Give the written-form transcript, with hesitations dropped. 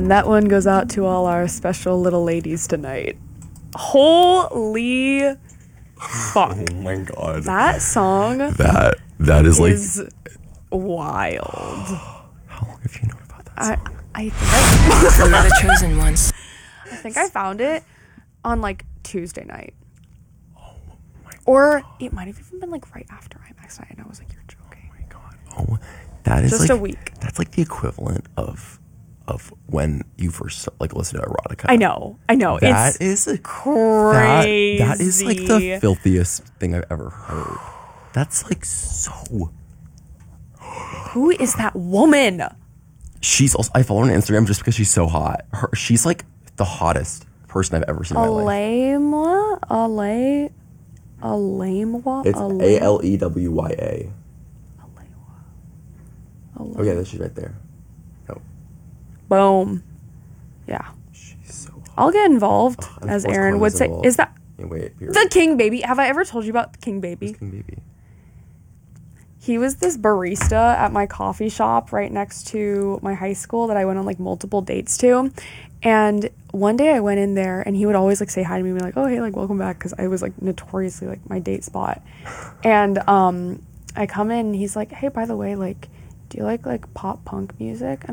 And that one goes out to all our special little ladies tonight. Holy fuck. Oh my god. That song That is like... is wild. How long have you known about that song? I think We're the chosen ones. I think I found it on like Tuesday night. Or it might have even been like right after IMAX night, and I was like, "You're joking." Oh my god. Oh, that is Just like a week. That's like the equivalent of when you first like listen to erotica. I know. That It's is crazy. That is like the filthiest thing I've ever heard. That's like so. Who is that woman? She's also, I follow her on Instagram just because she's so hot. She's like the hottest person I've ever seen in my life. Alemwa? It's Alewya. Oh yeah, she's right there. Oh, Boom. Yeah. she's so hot. I'll get involved, And as Forrest Aaron Gump would is say. involved. Is that Yeah, wait, period. the King Baby? Have I ever told you about the King Baby? King Baby. He was this barista at my coffee shop right next to my high school that I went on like multiple dates to. And one day I went in there and he would always like say hi to me and be like, "Oh, hey, like welcome back," because I was like notoriously like my date spot. And I come in and he's like, "Hey, by the way, like, do you like pop punk music?" And